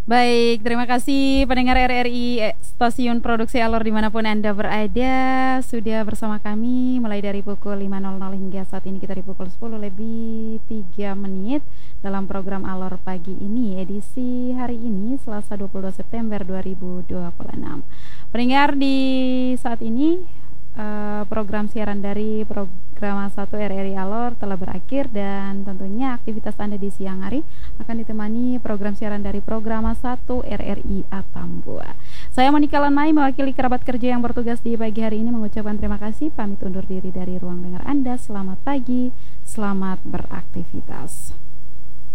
Baik, terima kasih pendengar RRI Stasiun Produksi Alor dimanapun Anda berada. Sudah bersama kami mulai dari pukul 5.00 hingga saat ini kita di pukul 10 lebih 3 menit dalam program Alor Pagi ini, edisi hari ini Selasa 22 September 2026. Pendengar di saat ini program siaran dari program 1 RRI Alor telah berakhir dan tentunya aktivitas Anda di siang hari akan ditemani program siaran dari program 1 RRI Atambua. Saya Monika Lanmai mewakili kerabat kerja yang bertugas di pagi hari ini mengucapkan terima kasih, pamit undur diri dari ruang dengar Anda. Selamat pagi, selamat beraktivitas.